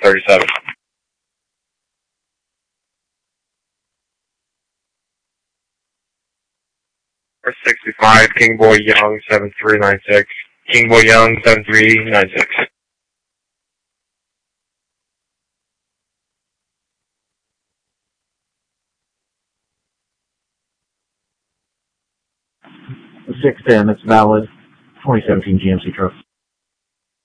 37. Or 65, King Boy Young, 7396. King Boy Young, 7396. The 610, it's valid. 2017 GMC truck.